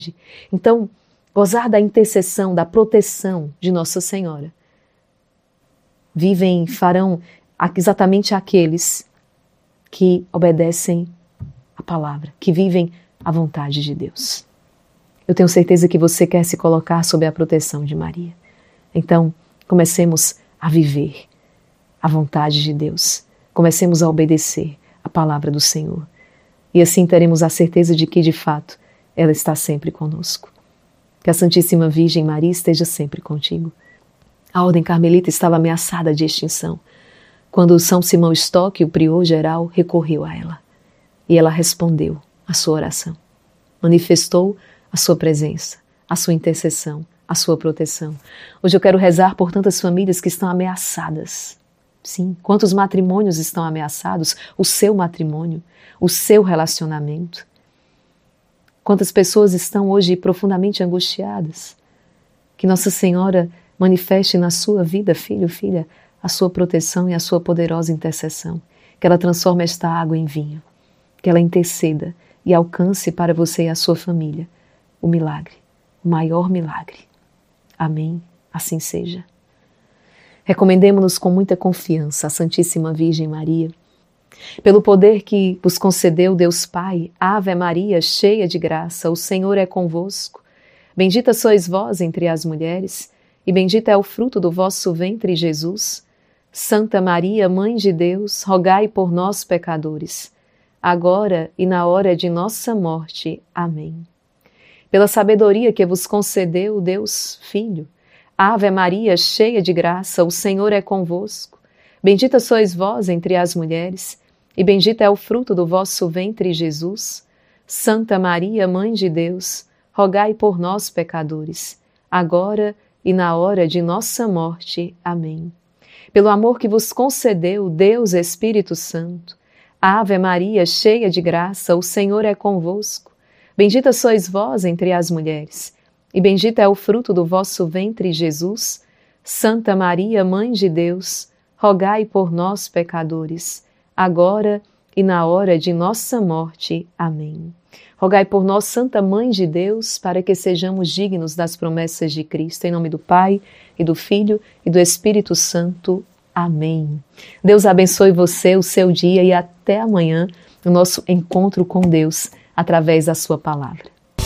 Então, gozar da intercessão, da proteção de Nossa Senhora. Farão exatamente aqueles que obedecem a palavra, que vivem a vontade de Deus. Eu tenho certeza que você quer se colocar sob a proteção de Maria. Então, comecemos a viver a vontade de Deus. Comecemos a obedecer a palavra do Senhor. E assim teremos a certeza de que, de fato, ela está sempre conosco. Que a Santíssima Virgem Maria esteja sempre contigo. A Ordem Carmelita estava ameaçada de extinção, quando São Simão Stock, o prior geral, recorreu a ela. E ela respondeu à sua oração. Manifestou a sua presença, a sua intercessão, a sua proteção. Hoje eu quero rezar por tantas famílias que estão ameaçadas. Sim, quantos matrimônios estão ameaçados? O seu matrimônio, o seu relacionamento. Quantas pessoas estão hoje profundamente angustiadas? Que Nossa Senhora manifeste na sua vida, filho, filha, a sua proteção e a sua poderosa intercessão. Que ela transforme esta água em vinho. Que ela interceda e alcance para você e a sua família o milagre, o maior milagre. Amém. Assim seja. Recomendemo-nos com muita confiança à Santíssima Virgem Maria. Pelo poder que vos concedeu Deus Pai, Ave Maria, cheia de graça, o Senhor é convosco. Bendita sois vós entre as mulheres, e bendito é o fruto do vosso ventre, Jesus. Santa Maria, Mãe de Deus, rogai por nós, pecadores, agora e na hora de nossa morte. Amém. Pela sabedoria que vos concedeu Deus Filho, Ave Maria, cheia de graça, o Senhor é convosco. Bendita sois vós entre as mulheres, e bendito é o fruto do vosso ventre, Jesus. Santa Maria, Mãe de Deus, rogai por nós, pecadores, agora e na hora de nossa morte. Amém. Pelo amor que vos concedeu Deus Espírito Santo, Ave Maria, cheia de graça, o Senhor é convosco. Bendita sois vós entre as mulheres, e bendito é o fruto do vosso ventre, Jesus. Santa Maria, Mãe de Deus, rogai por nós, pecadores, agora e na hora de nossa morte. Amém. Rogai por nós, Santa Mãe de Deus, para que sejamos dignos das promessas de Cristo. Em nome do Pai, e do Filho, e do Espírito Santo. Amém. Deus abençoe você, o seu dia, e até amanhã, no nosso encontro com Deus, através da sua palavra.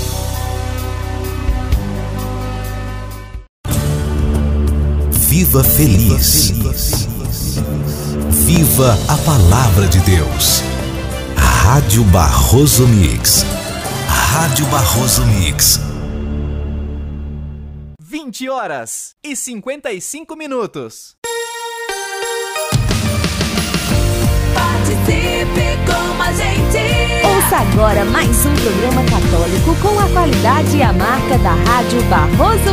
Viva feliz. Viva a palavra de Deus. Rádio Barroso Mix. Rádio Barroso Mix. 20h55. Participe com a gente. Ouça agora mais um programa católico com a qualidade e a marca da Rádio Barroso